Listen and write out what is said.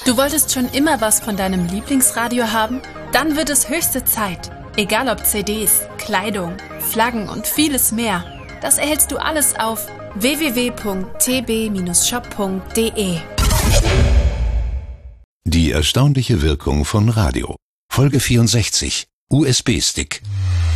Du wolltest schon immer was von deinem Lieblingsradio haben? Dann wird es höchste Zeit. Egal ob CDs, Kleidung, Flaggen und vieles mehr. Das erhältst du alles auf www.tb-shop.de. Die erstaunliche Wirkung von Radio. Folge 64. USB-Stick.